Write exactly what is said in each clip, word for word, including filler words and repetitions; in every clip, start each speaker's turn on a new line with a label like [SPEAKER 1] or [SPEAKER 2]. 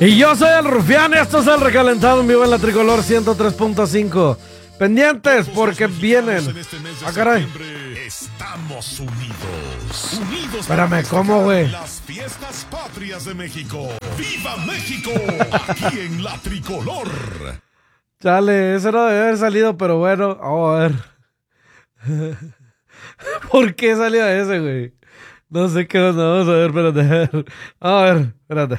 [SPEAKER 1] Y yo soy el Rufián, esto es el recalentado en vivo en la Tricolor ciento tres punto cinco. Pendientes porque vienen. Ah, caray.
[SPEAKER 2] Estamos unidos. Unidos.
[SPEAKER 1] Espérame, ¿cómo, güey?
[SPEAKER 2] Las fiestas patrias de México. ¡Viva México! Aquí en la Tricolor.
[SPEAKER 1] Chale, eso no debe haber salido, pero bueno, vamos a ver. ¿Por qué salió ese, güey? No sé qué onda, vamos a ver, espérate. A ver, espérate.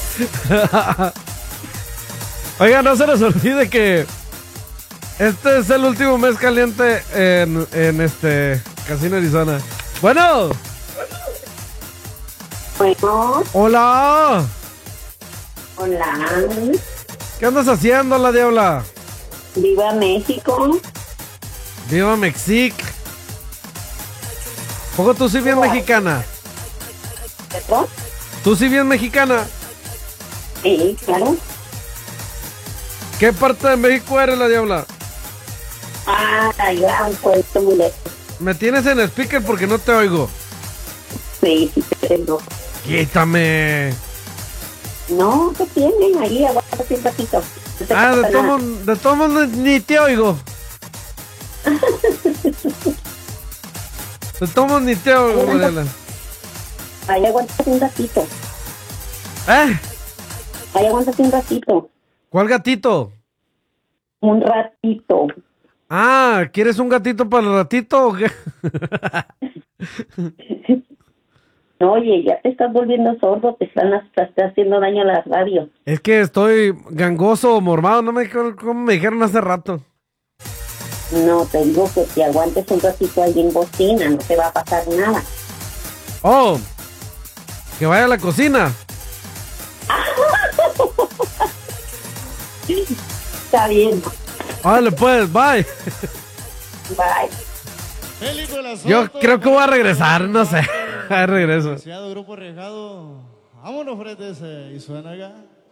[SPEAKER 1] Oiga, no se les olvide que este es el último mes caliente en, en este Casino Arizona. Bueno.
[SPEAKER 3] Bueno.
[SPEAKER 1] Hola.
[SPEAKER 3] Hola.
[SPEAKER 1] ¿Qué andas haciendo, la diabla?
[SPEAKER 3] Viva México.
[SPEAKER 1] Viva Mexic. ¿Poco tú sí bien mexicana?
[SPEAKER 3] ¿Perdón?
[SPEAKER 1] ¿Tú sí bien mexicana?
[SPEAKER 3] Sí, claro.
[SPEAKER 1] ¿Qué parte de México eres, la diabla?
[SPEAKER 3] Ah, ya, un puesto muy lejos.
[SPEAKER 1] Me tienes en speaker porque no te oigo.
[SPEAKER 3] Sí, sí, te tengo.
[SPEAKER 1] Quítame.
[SPEAKER 3] No, ¿qué tienen? Ahí, aguántate un ratito. No te
[SPEAKER 1] Ah,
[SPEAKER 3] pasa
[SPEAKER 1] de
[SPEAKER 3] nada.
[SPEAKER 1] todos de todos modos ni te oigo. De todos modos ni te oigo, Mariela.
[SPEAKER 3] Ahí, aguántate un ratito.
[SPEAKER 1] ¿Eh?
[SPEAKER 3] Ahí, aguántate un ratito.
[SPEAKER 1] ¿Cuál gatito?
[SPEAKER 3] Un ratito.
[SPEAKER 1] Ah, ¿quieres un gatito para el ratito o qué?
[SPEAKER 3] No, oye, ya te estás volviendo sordo, te están te está haciendo daño a la radio.
[SPEAKER 1] Es que estoy gangoso o mormado, no me dijeron como me dijeron hace rato.
[SPEAKER 3] No, te digo que te aguantes un ratito ahí en bocina, no te va a pasar nada.
[SPEAKER 1] Oh, que vaya a la cocina.
[SPEAKER 3] Está bien.
[SPEAKER 1] Vale, pues, bye.
[SPEAKER 3] Bye.
[SPEAKER 1] Yo creo que voy a regresar, no sé. Ahí regreso.
[SPEAKER 4] Grupo Rejado, vámonos, fretes, y suena acá.